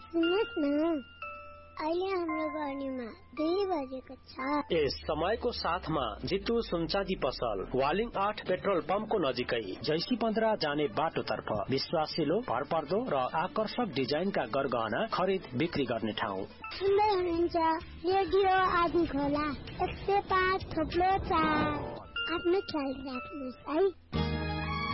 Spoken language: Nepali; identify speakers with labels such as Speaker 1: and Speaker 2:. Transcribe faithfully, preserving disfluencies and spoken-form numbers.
Speaker 1: सुन्नुहोस् न, अहिले हाम्रो गर्नीमा दुई बजेको छ।
Speaker 2: यस समयको साथमा जितु सुनचाँदी पसल वालिङ आठ पेट्रोल पम्पको नजिकै जैसी पन्ध्र जाने बाटोतर्फ विश्वासिलो, भरपर्दो र आकर्षक डिजाइनका गरगहना खरिद बिक्री गर्ने ठाउँ।
Speaker 1: सुन्दै हुनुहुन्छ रेडियो आदि खोला एक सय पाँच थोप्लो चार। आफ्नो ख्याल राख्नुहोस् है।